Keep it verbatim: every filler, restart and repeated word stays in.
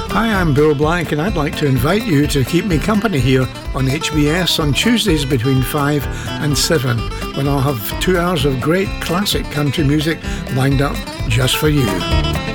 Hi, I'm Bill Black, and I'd like to invite you to keep me company here on H B S on Tuesdays between five and seven, when I'll have two hours of great classic country music lined up just for you.